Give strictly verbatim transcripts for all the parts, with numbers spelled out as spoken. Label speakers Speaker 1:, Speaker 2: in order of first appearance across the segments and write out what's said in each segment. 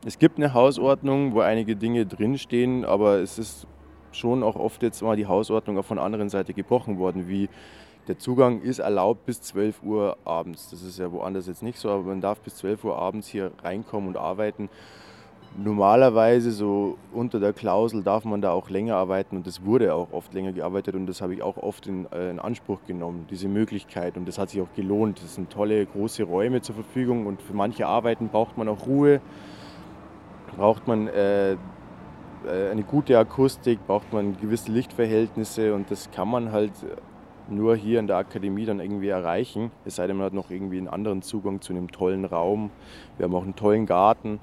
Speaker 1: Es gibt eine Hausordnung, wo einige Dinge drinstehen, aber es ist schon auch oft jetzt mal die Hausordnung auch von der anderen Seite gebrochen worden, wie der Zugang ist erlaubt bis zwölf Uhr abends. Das ist ja woanders jetzt nicht so, aber man darf bis zwölf Uhr abends hier reinkommen und arbeiten. Normalerweise so unter der Klausel darf man da auch länger arbeiten und es wurde auch oft länger gearbeitet und das habe ich auch oft in, äh, in Anspruch genommen, diese Möglichkeit, und das hat sich auch gelohnt. Das sind tolle große Räume zur Verfügung und für manche Arbeiten braucht man auch Ruhe, braucht man äh, äh, eine gute Akustik, braucht man gewisse Lichtverhältnisse und das kann man halt nur hier in der Akademie dann irgendwie erreichen, es sei denn, man hat noch irgendwie einen anderen Zugang zu einem tollen Raum. Wir haben auch einen tollen Garten,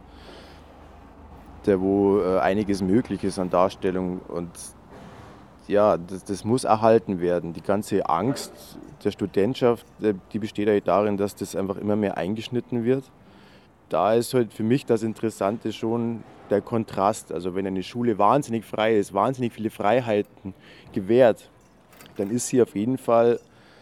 Speaker 1: der wo äh, einiges möglich ist an Darstellung und ja, das, das muss erhalten werden. Die ganze Angst der Studentschaft, äh, die besteht ja darin, dass das einfach immer mehr eingeschnitten wird. Da ist halt für mich das Interessante schon der Kontrast. Also wenn eine Schule wahnsinnig frei ist, wahnsinnig viele Freiheiten gewährt, dann ist sie auf jeden Fall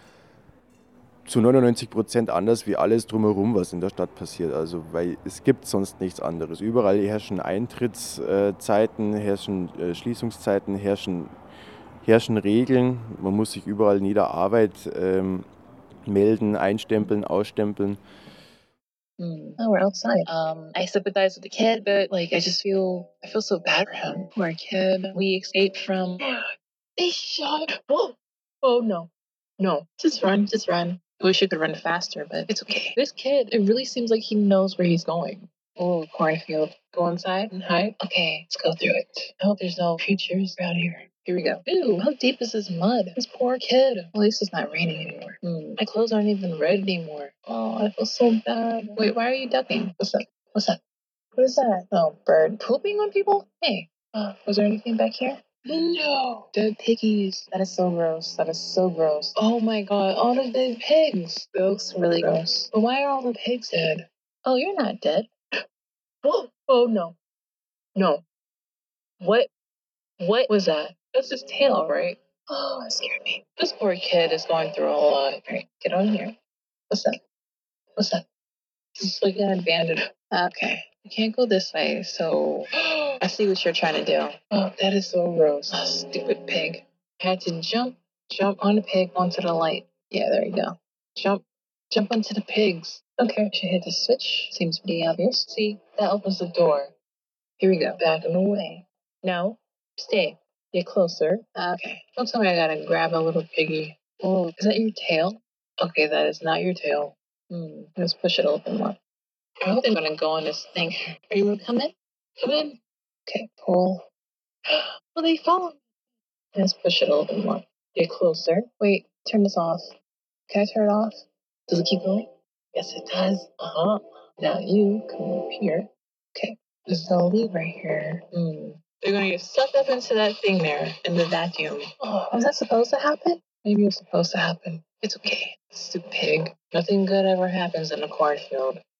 Speaker 1: zu neunundneunzig Prozent anders wie alles drumherum, was in der Stadt passiert. Also, weil es gibt sonst nichts anderes. Überall herrschen Eintrittszeiten, herrschen äh, Schließungszeiten, herrschen, herrschen Regeln. Man muss sich überall in jeder Arbeit ähm, melden, einstempeln, ausstempeln.
Speaker 2: Mm. Oh, we're outside. Um, I sympathize with the kid, but like, I just feel, I feel so bad for him. Poor kid. We escaped from. They shot. Oh, oh no, no. Just run, just run. I wish you could run faster, but it's okay. This kid, it really seems like he knows where he's going. Oh, cornfield. Go inside and hide. Okay, let's go through it. I hope there's no creatures around here. Here we go. Ew, how deep is this mud? This poor kid. At least it's not raining anymore. Hmm. My clothes aren't even red anymore. Oh, I feel so bad. Wait, why are you ducking? What's up? What's up? What is that? Oh, bird pooping on people? Hey, uh, was there anything back here? No. Dead piggies. That is so gross. That is so gross. Oh my god, all the dead pigs. That looks really gross. But why are all the pigs dead? Oh, you're not dead. Oh, oh no. No. What? What was that? That's his tail, right? Oh, that scared me. This poor kid is going through a lot. All right, get on here. What's that? What's that? It's like an abandoned. Okay. You can't go this way, so I see what you're trying to do. Oh, that is so gross. Oh, stupid pig. I had to jump, jump on the pig onto the light. Yeah, there you go. Jump, jump onto the pigs. Okay, should hit the switch. Seems pretty obvious. See, that opens the door. Here we go. Back and away. No, stay. Get closer. Okay. Don't tell me I gotta grab a little piggy. Oh, is that your tail? Okay, that is not your tail. Hmm. Let's push it a little bit more. I hope they're gonna go on this thing. Are you gonna come in? Come in. Okay, pull. Well, they follow me. Let's push it a little bit more. Get closer. Wait, turn this off. Can I turn it off? Does it keep going? Yes, it does. Uh huh. Now you come up here. Okay. There's no lead right here. Hmm. They're gonna get sucked up into that thing there in the vacuum. Oh, was that supposed to happen? Maybe it was supposed to happen. It's okay. Stupid pig. Nothing good ever happens in a cornfield.